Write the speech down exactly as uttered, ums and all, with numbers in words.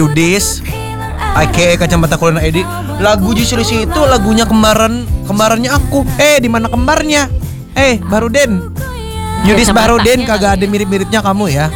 Yudis, aka kacamata kuliner Edi. Lagu justru itu lagunya kembaran kembarannya aku. Eh, di mana kembarnya? Eh, Baruden. Yudis Baruden kagak ada mirip-miripnya kamu ya.